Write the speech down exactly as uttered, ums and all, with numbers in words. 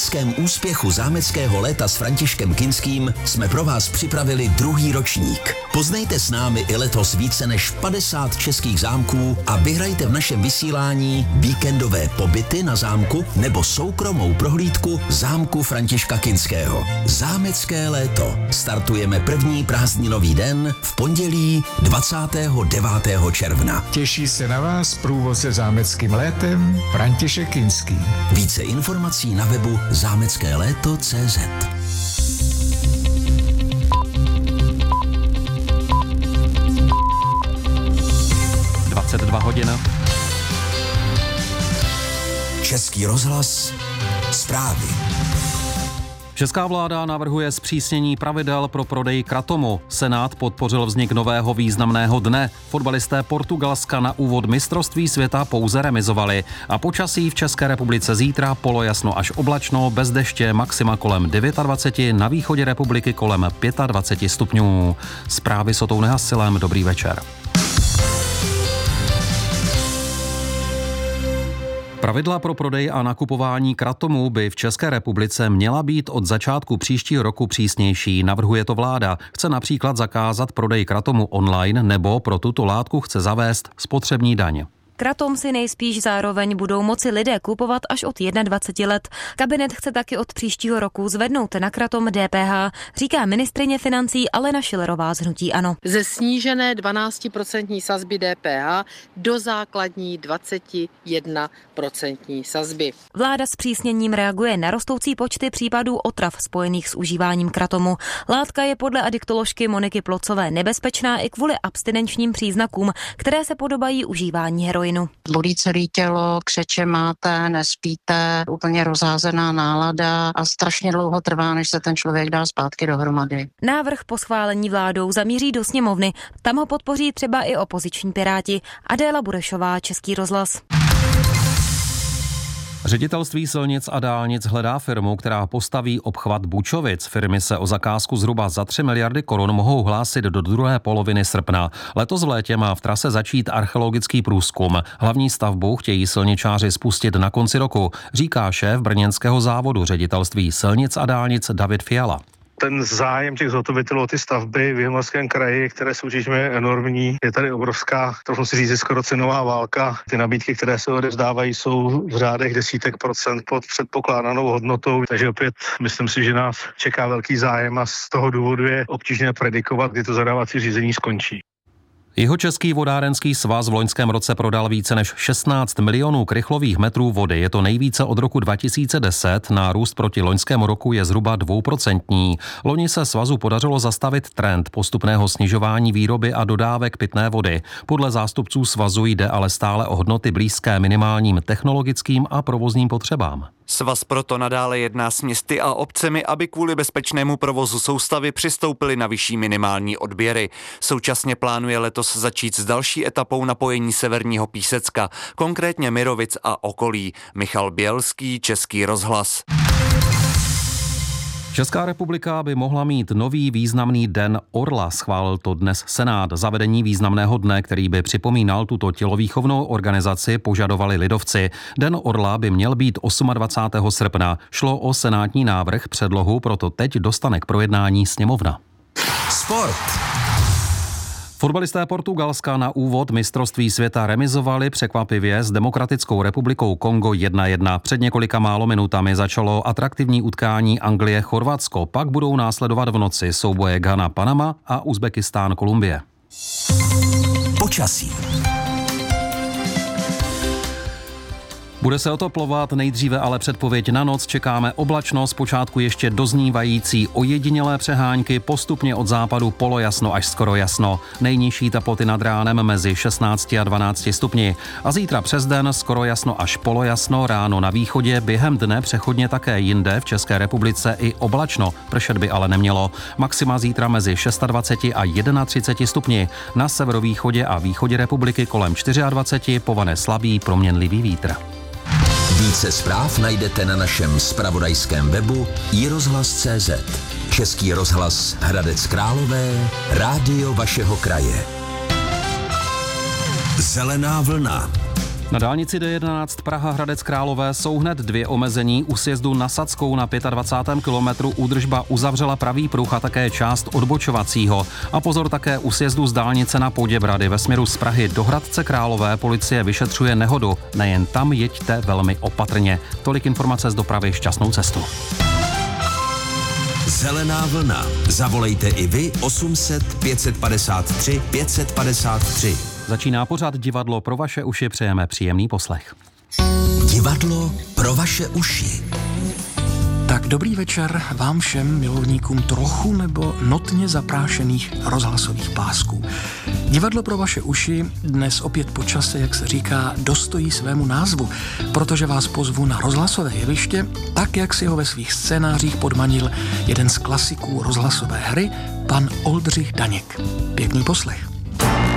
obrovském úspěchu zámeckého léta s Františkem Kinským jsme pro vás připravili druhý ročník. Poznejte s námi i letos více než padesát českých zámků a vyhrajte v našem vysílání víkendové pobyty na zámku nebo soukromou prohlídku zámku Františka Kinského. Zámecké léto. Startujeme první prázdninový den v pondělí dvacátého devátého června. Těší se na vás průvodce zámeckým létem František Kinský. Více informací na webu zámecké léto tečka cé zet. dvacet dva hodin. Český rozhlas. Zprávy. Česká vláda navrhuje zpřísnění pravidel pro prodej kratomu. Senát podpořil vznik nového významného dne. Fotbalisté Portugalska na úvod mistrovství světa pouze remizovali. A počasí v České republice zítra polojasno až oblačno, bez deště, maxima kolem dvacet devět, na východě republiky kolem dvacet pět stupňů. Zprávy s Otou Nehasilem, dobrý večer. Pravidla pro prodej a nakupování kratomu by v České republice měla být od začátku příštího roku přísnější, navrhuje to vláda. Chce například zakázat prodej kratomu online nebo pro tuto látku chce zavést spotřební daň. Kratom si nejspíš zároveň budou moci lidé kupovat až od dvacet jedna let. Kabinet chce taky od příštího roku zvednout na kratom dé pé há, říká ministryně financí Alena Schillerová z hnutí ANO. Ze snížené dvanáctiprocentní sazby dé pé há do základní dvacet jedna procentní sazby. Vláda s přísněním reaguje na rostoucí počty případů otrav spojených s užíváním kratomu. Látka je podle adiktoložky Moniky Plocové nebezpečná i kvůli abstinenčním příznakům, které se podobají užívání heroinu. Bolí celé tělo, křeče máte, nespíte, úplně rozházená nálada a strašně dlouho trvá, než se ten člověk dá zpátky dohromady. Návrh po schválení vládou zamíří do sněmovny. Tam ho podpoří třeba i opoziční Piráti. Adéla Burešová, Český rozhlas. Ředitelství silnic a dálnic hledá firmu, která postaví obchvat Bučovic. Firmy se o zakázku zhruba za tři miliardy korun mohou hlásit do druhé poloviny srpna. Letos v létě má v trase začít archeologický průzkum. Hlavní stavbu chtějí silničáři spustit na konci roku, říká šéf brněnského závodu Ředitelství silnic a dálnic David Fiala. Ten zájem těch zhotovitelů o ty stavby v Jihomoravském kraji, které soutěžíme, je enormní. Je tady obrovská, trochu si říct, skoro cenová válka. Ty nabídky, které se odevzdávají, jsou v řádech desítek procent pod předpokládanou hodnotou. Takže opět myslím si, že nás čeká velký zájem a z toho důvodu je obtížné predikovat, kdy to zadávací řízení skončí. Jihočeský vodárenský svaz v loňském roce prodal více než šestnáct milionů krychlových metrů vody. Je to nejvíce od roku dva tisíce deset, nárůst proti loňskému roku je zhruba dvouprocentní. Loni se svazu podařilo zastavit trend postupného snižování výroby a dodávek pitné vody. Podle zástupců svazu jde ale stále o hodnoty blízké minimálním technologickým a provozním potřebám. Svaz proto nadále jedná s městy a obcemi, aby kvůli bezpečnému provozu soustavy přistoupili na vyšší minimální odběry. Současně plánuje letos začít s další etapou napojení Severního Písecka, konkrétně Mirovic a okolí. Michal Bělský, Český rozhlas. Česká republika by mohla mít nový významný den orla, schválil to dnes Senát. Zavedení významného dne, který by připomínal tuto tělovýchovnou organizaci, požadovali lidovci. Den orla by měl být dvacátého osmého srpna. Šlo o senátní návrh, předlohu proto teď dostane k projednání sněmovna. Sport. Fotbalisté Portugalska na úvod mistrovství světa remizovali překvapivě s Demokratickou republikou Kongo jedna jedna. Před několika málo minutami začalo atraktivní utkání Anglie-Chorvatsko, pak budou následovat v noci souboje Ghana-Panama a Uzbekistán-Kolumbie. Počasí. Bude se oteplovat, nejdříve ale předpověď na noc. Čekáme oblačno, zpočátku ještě doznívající ojedinělé přehánky, postupně od západu polojasno až skoro jasno. Nejnižší teploty nad ránem mezi šestnácti a dvanácti stupni. A zítra přes den skoro jasno až polojasno, ráno na východě, během dne přechodně také jinde v České republice i oblačno. Pršet by ale nemělo. Maxima zítra mezi dvaceti šesti a třiceti jednou stupni. Na severovýchodě a východě republiky kolem dvaceti čtyři, povane slabý proměnlivý vítr. Více zpráv najdete na našem zpravodajském webu i rozhlas tečka cé zet. Český rozhlas Hradec Králové, rádio vašeho kraje. Zelená vlna. Na dálnici D jedenáct Praha Hradec Králové jsou hned dvě omezení. U sjezdu na Sadskou na dvacátém pátém kilometru údržba uzavřela pravý pruh a také část odbočovacího. A pozor také u sjezdu z dálnice na Poděbrady ve směru z Prahy do Hradce Králové policie vyšetřuje nehodu. Nejen tam jeďte velmi opatrně. Tolik informace z dopravy, šťastnou cestu. Zelená vlna. Zavolejte i vy osm set pět set padesát tři pět set padesát tři. Začíná pořad Divadlo pro vaše uši, přejeme příjemný poslech. Divadlo pro vaše uši. Tak dobrý večer vám všem milovníkům trochu nebo notně zaprášených rozhlasových pásků. Divadlo pro vaše uši dnes opět po čase, jak se říká, dostojí svému názvu, protože vás pozvu na rozhlasové jeviště, tak jak si ho ve svých scénářích podmanil jeden z klasiků rozhlasové hry, pan Oldřich Daněk. Pěkný poslech.